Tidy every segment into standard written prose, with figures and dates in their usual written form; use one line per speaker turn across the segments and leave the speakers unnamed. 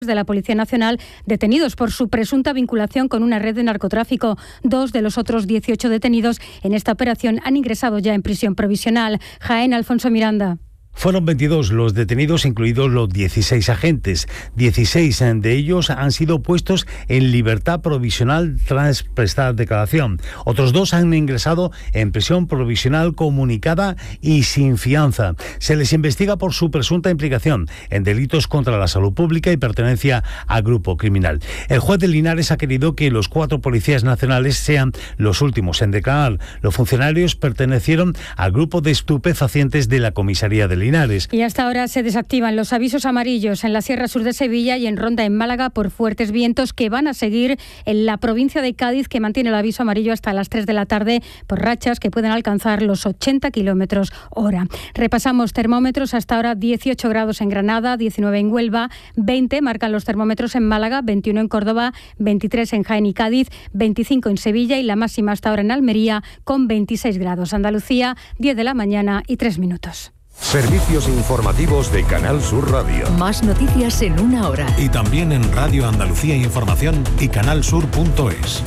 de la Policía Nacional detenidos por su presunta vinculación con una red de narcotráfico. 2 de los otros 18 detenidos en esta operación han ingresado ya en prisión provisional. Jaén, Alfonso Miranda.
Fueron 22 los detenidos, incluidos los 16 agentes. 16 de ellos han sido puestos en libertad provisional tras prestar declaración. Otros 2 han ingresado en prisión provisional comunicada y sin fianza. Se les investiga por su presunta implicación en delitos contra la salud pública y pertenencia a grupo criminal. El juez de Linares ha querido que los 4 policías nacionales sean los últimos en declarar. Los funcionarios pertenecieron al grupo de estupefacientes de la comisaría de Linares.
Y hasta ahora se desactivan los avisos amarillos en la Sierra Sur de Sevilla y en Ronda, en Málaga, por fuertes vientos que van a seguir en la provincia de Cádiz, que mantiene el aviso amarillo hasta las 3 de la tarde por rachas que pueden alcanzar los 80 kilómetros hora. Repasamos termómetros. Hasta ahora 18 grados en Granada, 19 en Huelva, 20 marcan los termómetros en Málaga, 21 en Córdoba, 23 en Jaén y Cádiz, 25 en Sevilla y la máxima hasta ahora en Almería con 26 grados. Andalucía, 10 de la mañana y 3 minutos.
Servicios informativos de Canal Sur Radio.
Más noticias en una hora.
Y también en Radio Andalucía Información y canalsur.es.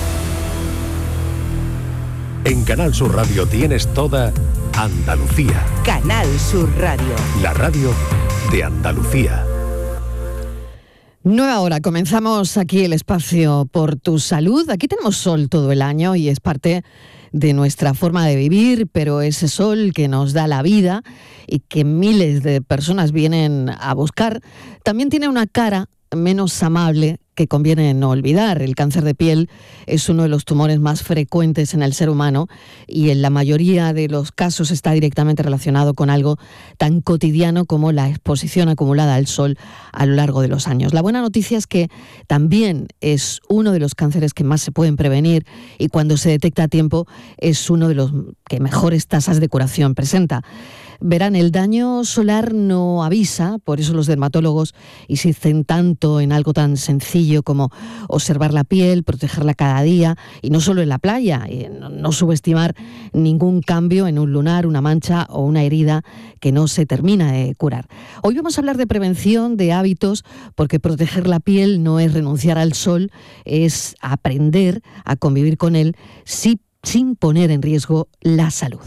En Canal Sur Radio tienes toda Andalucía.
Canal Sur Radio.
La radio de Andalucía.
Nueva hora, comenzamos aquí el espacio Por tu Salud. Aquí tenemos sol todo el año y es parte de nuestra forma de vivir, pero ese sol que nos da la vida y que miles de personas vienen a buscar, también tiene una cara menos amable que conviene no olvidar. El cáncer de piel es uno de los tumores más frecuentes en el ser humano y en la mayoría de los casos está directamente relacionado con algo tan cotidiano como la exposición acumulada al sol a lo largo de los años. La buena noticia es que también es uno de los cánceres que más se pueden prevenir y cuando se detecta a tiempo es uno de los que mejores tasas de curación presenta. Verán, el daño solar no avisa, por eso los dermatólogos insisten tanto en algo tan sencillo como observar la piel, protegerla cada día, y no solo en la playa, no subestimar ningún cambio en un lunar, una mancha o una herida que no se termina de curar. Hoy vamos a hablar de prevención, de hábitos, porque proteger la piel no es renunciar al sol, es aprender a convivir con él sin poner en riesgo la salud.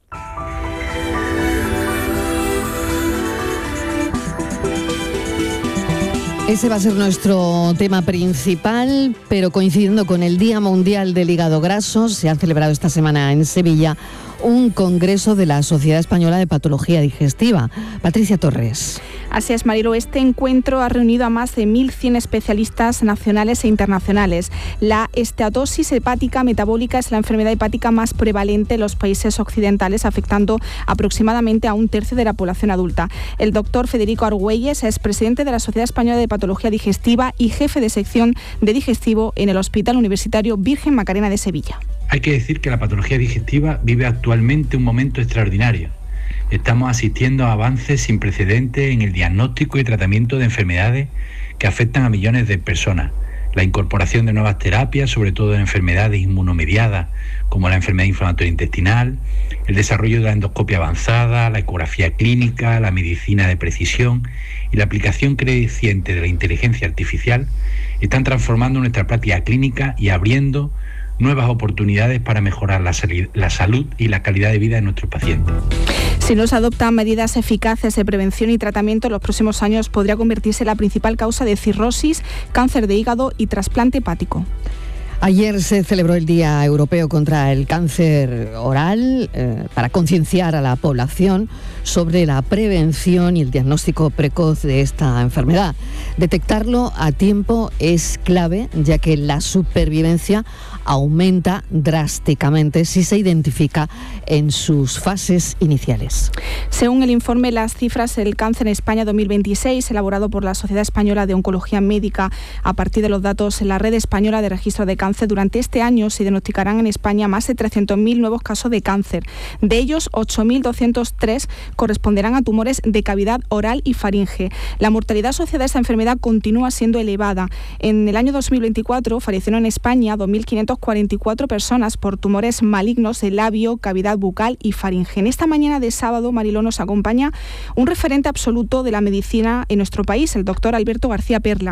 Ese va a ser nuestro tema principal, pero coincidiendo con el Día Mundial del Hígado Graso, se ha celebrado esta semana en Sevilla un congreso de la Sociedad Española de Patología Digestiva. Patricia Torres.
Así es, Marilo. Este encuentro ha reunido a más de 1.100 especialistas nacionales e internacionales. La esteatosis hepática metabólica es la enfermedad hepática más prevalente en los países occidentales, afectando aproximadamente a 1/3 de la población adulta. El doctor Federico Argüelles es presidente de la Sociedad Española de Patología Digestiva y jefe de sección de digestivo en el Hospital Universitario Virgen Macarena de Sevilla.
Hay que decir que la patología digestiva vive actualmente un momento extraordinario. Estamos asistiendo a avances sin precedentes en el diagnóstico y tratamiento de enfermedades que afectan a millones de personas. La incorporación de nuevas terapias, sobre todo en enfermedades inmunomediadas, como la enfermedad inflamatoria intestinal, el desarrollo de la endoscopia avanzada, la ecografía clínica, la medicina de precisión y la aplicación creciente de la inteligencia artificial, están transformando nuestra práctica clínica y abriendo nuevas oportunidades para mejorar la salud y la calidad de vida de nuestros pacientes.
Si no se adoptan medidas eficaces de prevención y tratamiento, en los próximos años podría convertirse en la principal causa de cirrosis, cáncer de hígado y trasplante hepático.
Ayer se celebró el Día Europeo contra el Cáncer Oral para concienciar a la población sobre la prevención y el diagnóstico precoz de esta enfermedad. Detectarlo a tiempo es clave, ya que la supervivencia aumenta drásticamente si se identifica en sus fases iniciales.
Según el informe Las cifras del cáncer en España 2026, elaborado por la Sociedad Española de Oncología Médica a partir de los datos en la Red Española de Registro de Cáncer cáncer, durante este año se diagnosticarán en España más de 300.000 nuevos casos de cáncer. De ellos, 8.203 corresponderán a tumores de cavidad oral y faringe. La mortalidad asociada a esta enfermedad continúa siendo elevada. En el año 2024 fallecieron en España 2.544 personas por tumores malignos de labio, cavidad bucal y faringe. En esta mañana de sábado, Mariló, nos acompaña un referente absoluto de la medicina en nuestro país, el doctor Alberto García Perla.